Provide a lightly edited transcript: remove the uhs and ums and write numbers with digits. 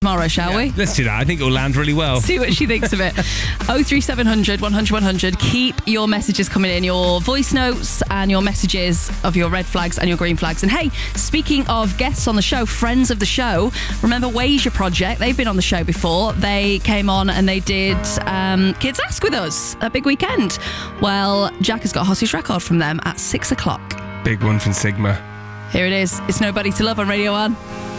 tomorrow, shall we? Let's do that. I think it will land really well. See what she thinks of it. 03700 100 100. Keep your messages coming in, your voice notes and your messages of your red flags and your green flags. And hey, speaking of guests on the show, friends of the show, remember Wasia Project? They've been on the show before. They came on and they did Kids Ask with us, a big weekend. Well, Jack has got a hostage record from them at 6 o'clock. Big one from Sigma. Here it is. It's Nobody to Love on Radio 1.